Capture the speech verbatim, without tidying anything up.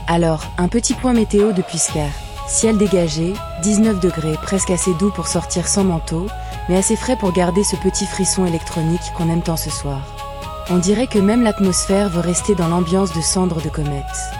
Alors, un petit point météo de Puiscar. Ciel dégagé, dix-neuf degrés, presque assez doux pour sortir sans manteau, mais assez frais pour garder ce petit frisson électronique qu'on aime tant ce soir. On dirait que même l'atmosphère veut rester dans l'ambiance de cendres de comètes.